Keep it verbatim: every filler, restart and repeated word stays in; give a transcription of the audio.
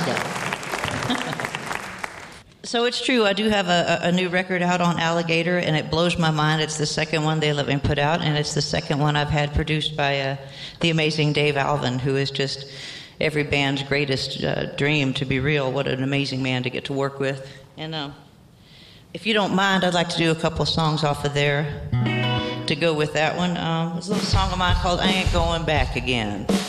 go. So it's true, I do have a, a new record out on Alligator, and it blows my mind. It's the second one they let me put out, and it's the second one I've had produced by uh, the amazing Dave Alvin, who is just every band's greatest uh, dream to be real. What an amazing man to get to work with. And uh, if you don't mind, I'd like to do a couple songs off of there to go with that one. Um, there's a little song of mine called I Ain't Going Back Again.